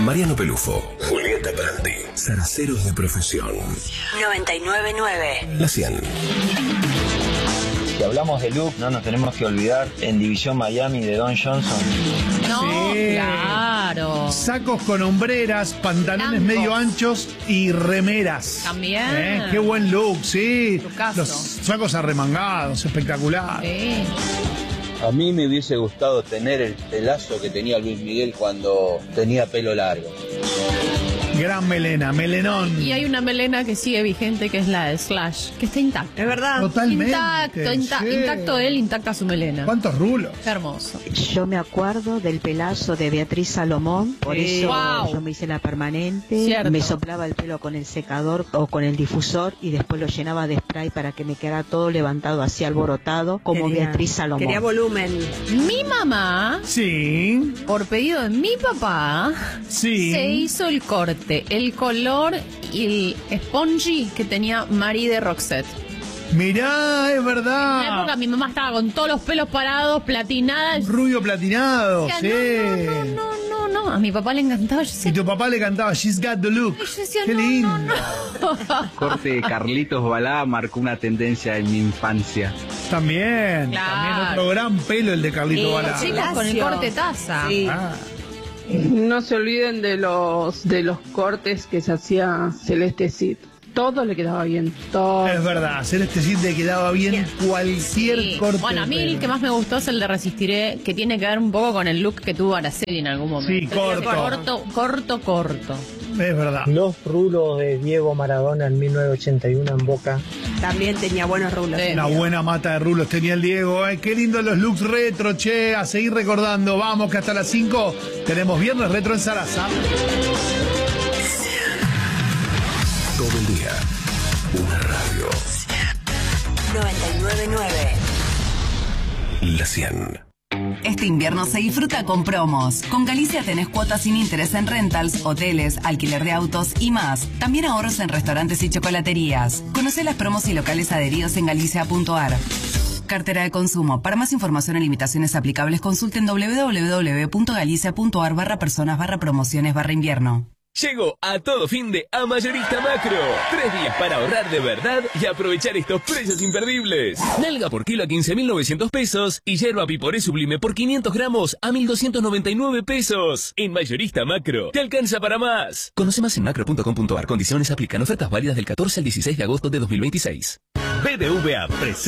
Mariano Pelufo, Julieta Prandi, zaraceros de profesión. 99.9 La 100. Si hablamos de look, no nos tenemos que olvidar en División Miami de Don Johnson. No, Sí. claro. Sacos con hombreras, pantalones Blancos. medio anchos y remeras. También. Qué buen look, sí. Lookazo. Los sacos arremangados, espectacular. Sí. A mí me hubiese gustado tener el pelazo que tenía Luis Miguel cuando tenía pelo largo. Gran melena, melenón. Y hay una melena que sigue vigente, que es la de Slash, que está intacta. Es verdad. Totalmente. Intacto, sí. intacto él, intacta su melena. ¿Cuántos rulos? Qué hermoso. Yo me acuerdo del pelazo de Beatriz Salomón, por Sí. eso Wow. yo me hice la permanente, Cierto. me soplaba el pelo con el secador o con el difusor y después lo llenaba de spray para que me quedara todo levantado así alborotado como Beatriz Salomón. Quería volumen. Mi mamá, Sí, por pedido de mi papá, sí. se hizo el corte, el color y el spongy que tenía Marie de Roxette. Mirá, es En la verdad. época mi mamá estaba con todos los pelos parados, platinada. Rubio platinado, Decía, sí. no, a mi papá le encantaba. Yo Y decía, tu papá le cantaba She's Got the Look. yo decía, Qué no, lindo. no. Corte de Carlitos Balá marcó una tendencia en mi infancia. También, Claro. también otro gran pelo el de Carlito Balá. Chicos, con el corte taza. Sí. Ah, No se olviden de los cortes que se hacía Celeste Cid. Todo le quedaba bien, todo. es verdad, Celeste Cid le quedaba bien cualquier Sí. corte. Bueno, a mí de el pelo. que más me gustó es el de Resistiré, que tiene que ver un poco con el look que tuvo Araceli en algún momento. Sí, corto. Corto. Es verdad. Los rulos de Diego Maradona en 1981 en Boca. También tenía buenos rulos. Sí. Una buena mata de rulos tenía el Diego. Ay, qué lindo los looks retro, che. A seguir recordando. Vamos, que hasta las 5 tenemos Viernes Retro en Sarasa. Todo el día. Una radio. 99.9 La 100. Este invierno se disfruta con promos. Con Galicia tenés cuotas sin interés en rentals, hoteles, alquiler de autos y más. También ahorros en restaurantes y chocolaterías. Conocé las promos y locales adheridos en galicia.ar. Cartera de consumo. Para más información o limitaciones aplicables, consulten www.galicia.ar/personas/promociones/invierno. Llegó a todo fin de A Mayorista Macro. 3 días para ahorrar de verdad y aprovechar estos precios imperdibles. Nalga por kilo a 15.900 pesos y yerba piporé sublime por 500 gramos a 1.299 pesos. En Mayorista Macro, te alcanza para más. Conoce más en macro.com.ar. Condiciones aplican. Ofertas válidas del 14 al 16 de agosto de 2026. BBVA presenta